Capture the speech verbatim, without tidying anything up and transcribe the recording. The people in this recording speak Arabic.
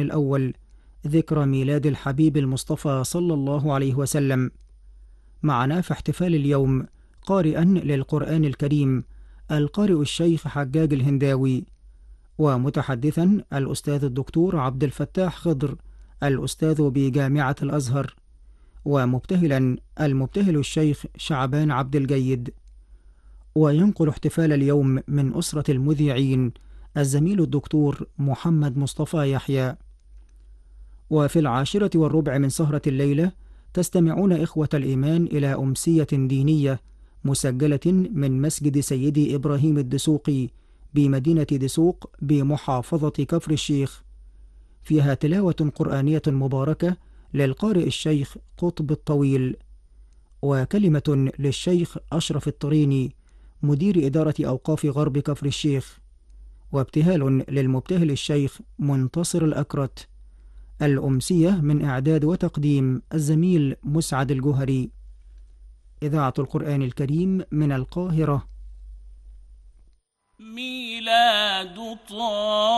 الأول ذكرى ميلاد الحبيب المصطفى صلى الله عليه وسلم. معنا في احتفال اليوم قارئا للقرآن الكريم القارئ الشيخ حجاج الهنداوي، ومتحدثا الأستاذ الدكتور عبد الفتاح خضر الأستاذ بجامعة الأزهر، ومبتهلا المبتهل الشيخ شعبان عبد الجيد. وينقل احتفال اليوم من أسرة المذيعين الزميل الدكتور محمد مصطفى يحيى. وفي العاشرة والربع من سهرة الليلة تستمعون إخوة الإيمان إلى أمسية دينية مسجلة من مسجد سيدي إبراهيم الدسوقي بمدينة دسوق بمحافظة كفر الشيخ، فيها تلاوة قرآنية مباركة للقارئ الشيخ قطب الطويل، وكلمة للشيخ أشرف الطريني مدير إدارة أوقاف غرب كفر الشيخ، وابتهال للمبتهل الشيخ منتصر الأكرت. الأمسية من إعداد وتقديم الزميل مسعد الجهري. إذاعة القرآن الكريم من القاهرة. ميلاد طه